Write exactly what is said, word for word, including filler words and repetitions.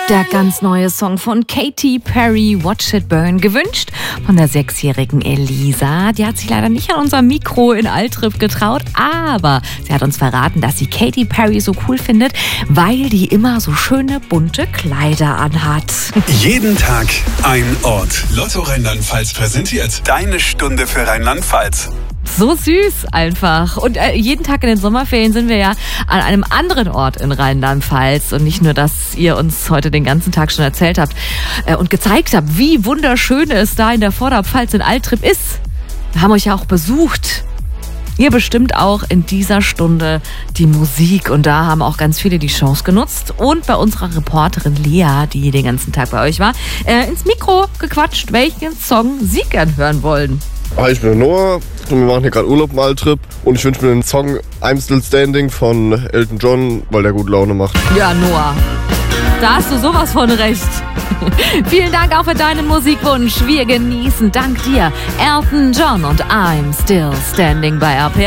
Der ganz neue Song von Katy Perry, Watch It Burn, gewünscht von der sechsjährigen Elisa. Die hat sich leider nicht an unser Mikro in Altrip getraut, aber sie hat uns verraten, dass sie Katy Perry so cool findet, weil die immer so schöne bunte Kleider anhat. Jeden Tag ein Ort. Lotto Rheinland-Pfalz präsentiert deine Stunde für Rheinland-Pfalz. So süß einfach. Und äh, jeden Tag in den Sommerferien sind wir ja an einem anderen Ort in Rheinland-Pfalz. Und nicht nur, dass ihr uns heute den ganzen Tag schon erzählt habt äh, und gezeigt habt, wie wunderschön es da in der Vorderpfalz in Altrip ist. Wir haben euch ja auch besucht. Ihr bestimmt auch in dieser Stunde die Musik. Und da haben auch ganz viele die Chance genutzt. Und bei unserer Reporterin Lea, die den ganzen Tag bei euch war, äh, ins Mikro gequatscht, welchen Song sie gern hören wollen. Hi, ich bin der Noah und wir machen hier gerade Urlaub im Altrip und ich wünsche mir den Song I'm Still Standing von Elton John, weil der gute Laune macht. Ja, Noah, da hast du sowas von recht. Vielen Dank auch für deinen Musikwunsch. Wir genießen dank dir Elton John und I'm Still Standing bei R P R.